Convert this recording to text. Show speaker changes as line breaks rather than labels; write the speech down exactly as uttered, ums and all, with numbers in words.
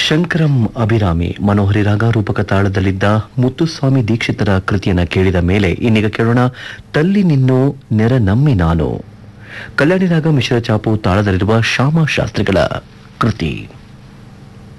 ಶಂಕರಂ ಅಭಿರಾಮಿ ಮನೋಹರಿ ರಾಗ ರೂಪಕ ತಾಳದಲ್ಲಿದ್ದ ಮುತ್ತುಸ್ವಾಮಿ ದೀಕ್ಷಿತರ ಕೃತಿಯನ್ನ ಕೇಳಿದ ಮೇಲೆ ಇನ್ನೀಗ ಕೇಳೋಣ ತಲ್ಲಿ ನಿನ್ನೋ ನೆರ ನಮ್ಮಿ ನಾನು. ಕಲ್ಯಾಣಿ ರಾಗ ಮಿಶ್ರ ಚಾಪು ತಾಳದಲ್ಲಿರುವ ಶ್ಯಾಮ ಶಾಸ್ತ್ರಿಗಳ ಕೃತಿ.